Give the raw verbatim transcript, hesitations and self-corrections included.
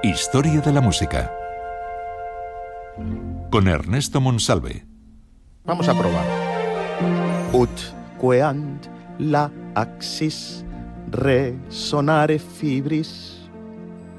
Historia de la música. Con Ernesto Monsalve. Vamos a probar. Ut queant la axis resonare fibris